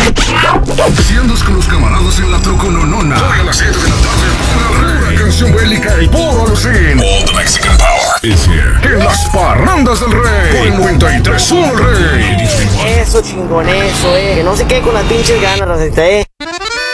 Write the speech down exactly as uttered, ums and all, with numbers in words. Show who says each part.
Speaker 1: Si andas con los camaradas en la trocononona, hoy a las siete de la tarde, pura, pura canción bélica y puro alucín. All the Mexican power is here. En las parrandas del rey, por el noventa y tres punto uno el rey.
Speaker 2: Eso chingón, eso, eh. Que no se quede con las pinches ganas, Racita, eh.